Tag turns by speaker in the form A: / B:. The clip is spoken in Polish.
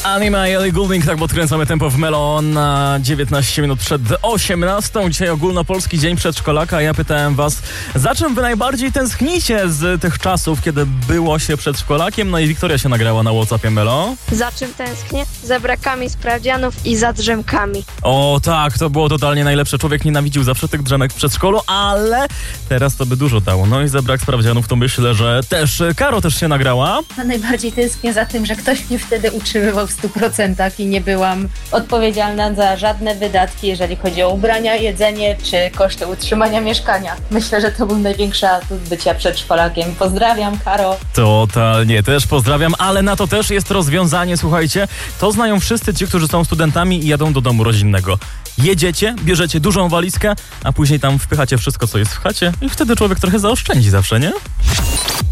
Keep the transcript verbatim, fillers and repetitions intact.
A: Anima i Ellie Goulding, tak podkręcamy tempo w Melo na dziewiętnaście minut przed osiemnastą. Dzisiaj ogólnopolski dzień przedszkolaka. Ja pytałem was, za czym wy najbardziej tęsknicie z tych czasów, kiedy było się przedszkolakiem? No i Wiktoria się nagrała na WhatsAppie Melo.
B: Za czym tęsknię? Za brakami sprawdzianów i za drzemkami.
A: O tak, to było totalnie najlepsze. Człowiek nienawidził zawsze tych drzemek w przedszkolu, ale teraz to by dużo dało. No i za brak sprawdzianów to myślę, że też Karo też się nagrała.
C: A najbardziej tęsknię za tym, że ktoś mnie wtedy utrzymywał w stu procentach i nie byłam odpowiedzialna za żadne wydatki, jeżeli chodzi o ubrania, jedzenie czy koszty utrzymania mieszkania. Myślę, że to był największy atut bycia przedszkolakiem. Pozdrawiam, Karo.
A: Totalnie, też pozdrawiam, ale na to też jest rozwiązanie, słuchajcie. To znają wszyscy ci, którzy są studentami i jadą do domu rodzinnego. Jedziecie, bierzecie dużą walizkę, a później tam wpychacie wszystko, co jest w chacie i wtedy człowiek trochę zaoszczędzi zawsze, nie?